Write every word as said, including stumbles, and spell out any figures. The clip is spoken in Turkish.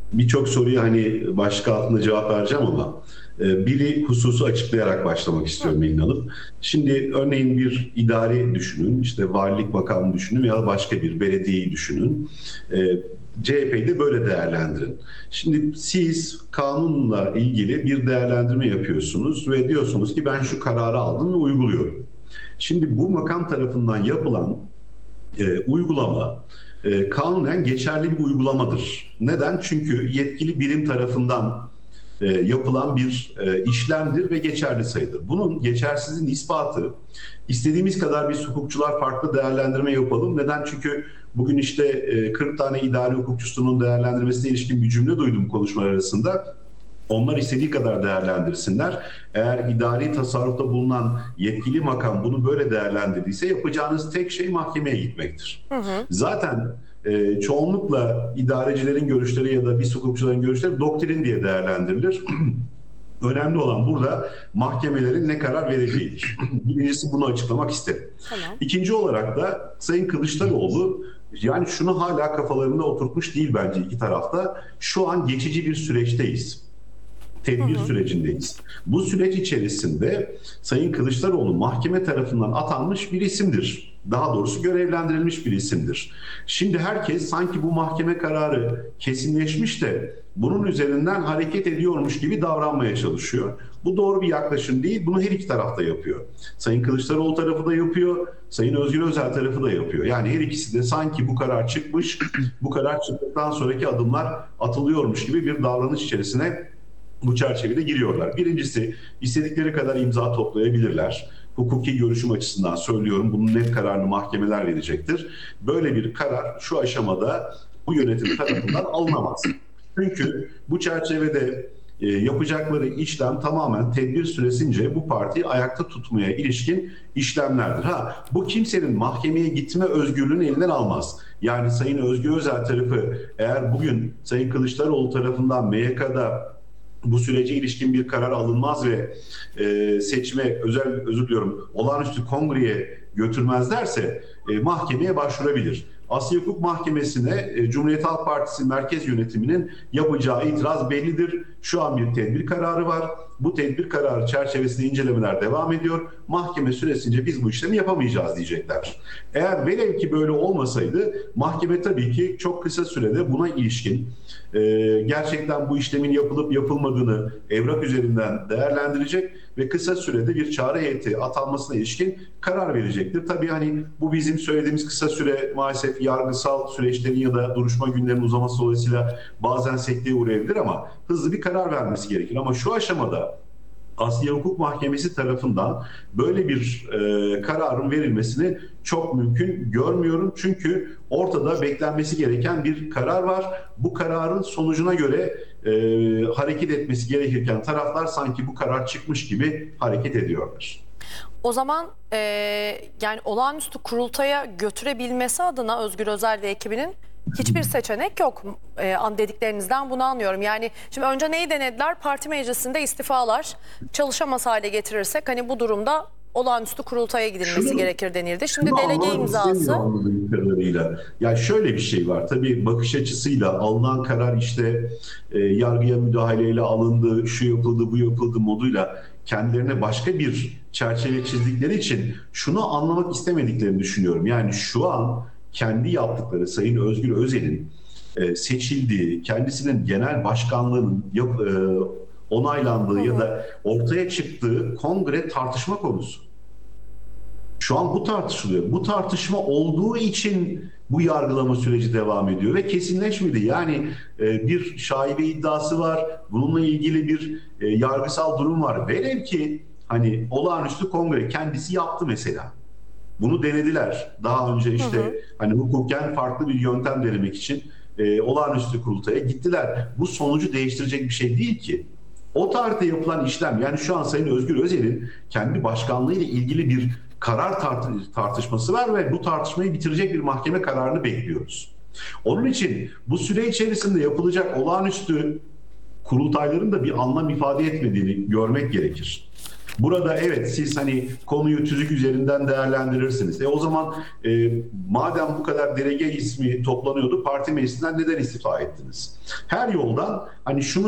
Birçok soruya hani başka altında cevap vereceğim ama e, biri hususu açıklayarak başlamak Hı. istiyorum Elin Hanım. Şimdi örneğin bir idari düşünün, işte valilik makamı düşünün ya da başka bir belediyeyi düşünün. E, C H P'yi de böyle değerlendirin. Şimdi siz kanunla ilgili bir değerlendirme yapıyorsunuz ve diyorsunuz ki ben şu kararı aldım ve uyguluyorum. Şimdi bu makam tarafından yapılan e, uygulama e, kanunen geçerli bir uygulamadır. Neden? Çünkü yetkili birim tarafından e, yapılan bir e, işlemdir ve geçerli sayılır. Bunun geçersizliğin ispatı, istediğimiz kadar biz hukukçular farklı değerlendirme yapalım. Neden? Çünkü bugün işte e, kırk tane idari hukukçusunun değerlendirmesine ilişkin bir cümle duydum konuşmalar arasında. Onlar istediği kadar değerlendirsinler. Eğer idari tasarrufta bulunan yetkili makam bunu böyle değerlendirdiyse yapacağınız tek şey mahkemeye gitmektir. Hı hı. Zaten e, çoğunlukla idarecilerin görüşleri ya da biz hukukçuların görüşleri doktrin diye değerlendirilir. Önemli olan burada mahkemelerin ne karar vereceğidir. Birincisi bunu açıklamak isterim. Tamam. İkinci olarak da Sayın Kılıçdaroğlu yani şunu hala kafalarında oturtmuş değil bence iki tarafta. Şu an geçici bir süreçteyiz, Hı tedbir hı. sürecindeyiz. Bu süreç içerisinde Sayın Kılıçdaroğlu mahkeme tarafından atanmış bir isimdir. Daha doğrusu görevlendirilmiş bir isimdir. Şimdi herkes sanki bu mahkeme kararı kesinleşmiş de bunun üzerinden hareket ediyormuş gibi davranmaya çalışıyor. Bu doğru bir yaklaşım değil. Bunu her iki tarafta yapıyor. Sayın Kılıçdaroğlu tarafı da yapıyor, Sayın Özgür Özel tarafı da yapıyor. Yani her ikisi de sanki bu karar çıkmış, bu karar çıktıktan sonraki adımlar atılıyormuş gibi bir davranış içerisine bu çerçevede giriyorlar. Birincisi istedikleri kadar imza toplayabilirler. Hukuki görüşüm açısından söylüyorum bunun net kararını mahkemeler verecektir. Böyle bir karar şu aşamada bu yönetim tarafından alınamaz. Çünkü bu çerçevede e, yapacakları işlem tamamen tedbir süresince bu partiyi ayakta tutmaya ilişkin işlemlerdir. Ha, bu kimsenin mahkemeye gitme özgürlüğünü elinden almaz. Yani Sayın Özgür Özel tarafı eğer bugün Sayın Kılıçdaroğlu tarafından M Y K'da bu sürece ilişkin bir karar alınmaz ve e, seçme özel özür diliyorum olağanüstü kongreye götürmezlerse e, mahkemeye başvurabilir. Asya Hukuk Mahkemesi'ne e, Cumhuriyet Halk Partisi merkez yönetiminin yapacağı itiraz bellidir. Şu an bir tedbir kararı var. Bu tedbir kararı çerçevesinde incelemeler devam ediyor. Mahkeme süresince biz bu işlemi yapamayacağız diyecekler. Eğer velev ki böyle olmasaydı mahkeme tabii ki çok kısa sürede buna ilişkin e, gerçekten bu işlemin yapılıp yapılmadığını evrak üzerinden değerlendirecek ve kısa sürede bir çağrı heyeti atanmasına ilişkin karar verecektir. Tabii hani bu bizim söylediğimiz kısa süre maalesef yargısal süreçlerin ya da duruşma günlerinin uzaması dolayısıyla bazen sekteye uğrayabilir ama hızlı bir karar vermesi gerekir. Ama şu aşamada Asya Hukuk Mahkemesi tarafından böyle bir e, kararın verilmesini çok mümkün görmüyorum. Çünkü ortada beklenmesi gereken bir karar var. Bu kararın sonucuna göre e, hareket etmesi gerekirken taraflar sanki bu karar çıkmış gibi hareket ediyorlar. O zaman e, yani olağanüstü kurultaya götürebilmesi adına Özgür Özel ve ekibinin hiçbir seçenek yok. E, an dediklerinizden bunu anlıyorum. Yani şimdi önce neyi denediler? Parti meclisinde istifalar çalışamaz hale getirirsek hani bu durumda olağanüstü kurultaya gidilmesi Şunu, gerekir denildi. Şimdi şunu delege anlamak imzası. istemiyor anladığım kadarıyla. Ya şöyle bir şey var. Tabii bakış açısıyla alınan karar işte e, yargıya müdahaleyle alındı, şu yapıldı, bu yapıldı moduyla kendilerine başka bir çerçeve çizdikleri için şunu anlamak istemediklerini düşünüyorum. Yani şu an kendi yaptıkları Sayın Özgür Özel'in e, seçildiği, kendisinin genel başkanlığının yap, e, onaylandığı Hı ya hı. da ortaya çıktığı kongre tartışma konusu. Şu an bu tartışılıyor. Bu tartışma olduğu için bu yargılama süreci devam ediyor ve kesinleşmedi. Yani e, bir şaibe iddiası var. Bununla ilgili bir e, yargısal durum var. Velev ki hani olağanüstü kongre kendisi yaptı mesela. Bunu denediler. Daha önce Hı hı. işte hani hukuken farklı bir yöntem denemek için e, olağanüstü kurultaya gittiler. Bu sonucu değiştirecek bir şey değil ki. O tarihte yapılan işlem yani şu an Sayın Özgür Özel'in kendi başkanlığı ile ilgili bir karar tart tartışması var ve bu tartışmayı bitirecek bir mahkeme kararını bekliyoruz. Onun için bu süre içerisinde yapılacak olağanüstü kurultayların da bir anlam ifade etmediğini görmek gerekir. Burada evet siz hani konuyu tüzük üzerinden değerlendirirsiniz. E o zaman e, madem bu kadar delege ismi toplanıyordu parti meclisinden neden istifa ettiniz? Her yoldan hani şunu